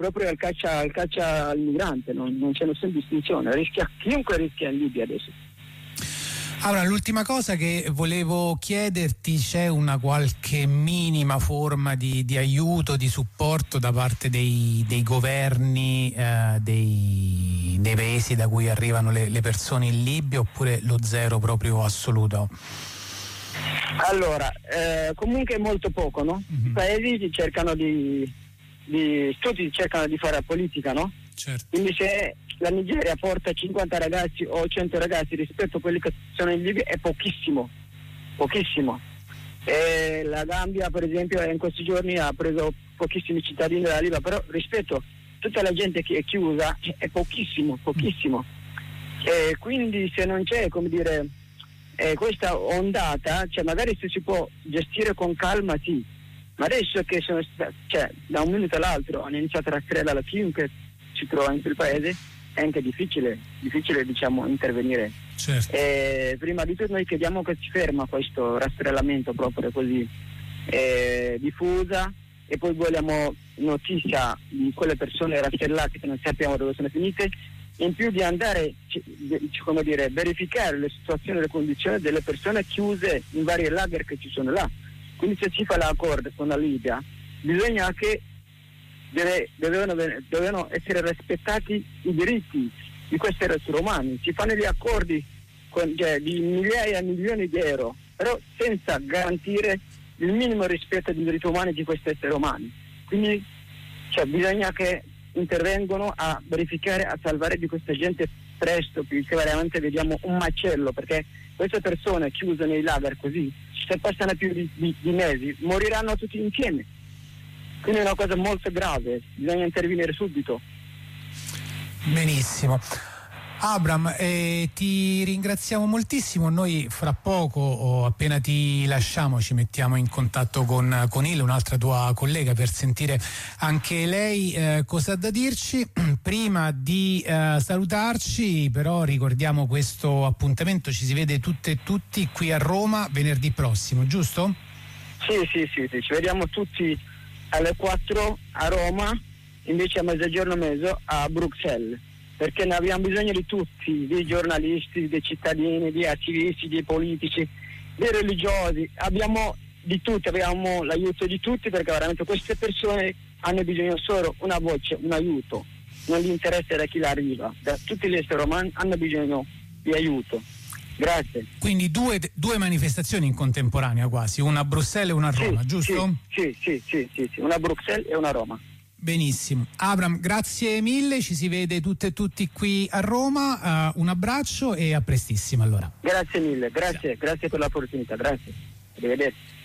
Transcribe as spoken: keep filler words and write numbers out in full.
proprio al caccia, al caccia al migrante, non, non c'è nessuna distinzione, rischia, chiunque rischia in Libia adesso. Allora, l'ultima cosa che volevo chiederti, c'è una qualche minima forma di, di aiuto, di supporto da parte dei, dei governi eh, dei, dei paesi da cui arrivano le, le persone in Libia, oppure lo zero proprio assoluto? Allora, eh, comunque molto poco, no? Mm-hmm. I paesi cercano di, di tutti cercano di fare politica, no? Certo. Quindi se la Nigeria porta cinquanta ragazzi o cento ragazzi rispetto a quelli che sono in Libia è pochissimo, pochissimo. E la Gambia, per esempio, in questi giorni ha preso pochissimi cittadini della Libia, però rispetto a tutta la gente che è chiusa è pochissimo, pochissimo. E quindi se non c'è, come dire, eh, questa ondata, cioè magari se si può gestire con calma, sì, ma adesso che sono cioè, da un minuto all'altro hanno iniziato a rastrellare chiunque si trova in quel paese, è anche difficile, difficile diciamo intervenire. Certo. E prima di tutto noi chiediamo che si ferma questo rastrellamento proprio così eh, diffusa, e poi vogliamo notizia di quelle persone rastrellate che non sappiamo dove sono finite, in più di andare, come dire, verificare le situazioni e le condizioni delle persone chiuse in vari lager che ci sono là. Quindi se si fa l'accordo con la Libia bisogna che Deve, devono, devono essere rispettati i diritti di questi esseri umani. Si fanno gli accordi con, cioè, di migliaia e milioni di euro, però senza garantire il minimo rispetto dei diritti umani di questi esseri umani. Quindi cioè, bisogna che intervengono a verificare, a salvare di questa gente presto, perché veramente vediamo un macello, perché queste persone chiuse nei lager così, se passano più di, di, di mesi, moriranno tutti insieme. Quindi è una cosa molto grave, bisogna intervenire subito. Benissimo. Abram, eh, ti ringraziamo moltissimo. Noi fra poco, o appena ti lasciamo, ci mettiamo in contatto con, con Il, un'altra tua collega, per sentire anche lei eh, cosa ha da dirci. Prima di eh, salutarci, però, ricordiamo questo appuntamento: ci si vede tutte e tutti qui a Roma venerdì prossimo, giusto? Sì, sì, sì, sì. Ci vediamo tutti alle quattro a Roma, invece a mezzogiorno e mezzo a Bruxelles, perché ne abbiamo bisogno di tutti, dei giornalisti, dei cittadini, dei attivisti, dei politici, dei religiosi, abbiamo di tutti, abbiamo l'aiuto di tutti, perché veramente queste persone hanno bisogno solo una voce, un aiuto, non gli interessa da chi l'arriva, da tutti gli esseri umani hanno bisogno di aiuto. Grazie. Quindi due, due manifestazioni in contemporanea quasi, una a Bruxelles e una a Roma, sì, giusto? Sì, sì, sì, sì, sì, una a Bruxelles e una a Roma. Benissimo. Abram, grazie mille, ci si vede tutte e tutti qui a Roma, uh, un abbraccio e a prestissimo allora. Grazie mille, grazie, grazie per l'opportunità, grazie. Arrivederci.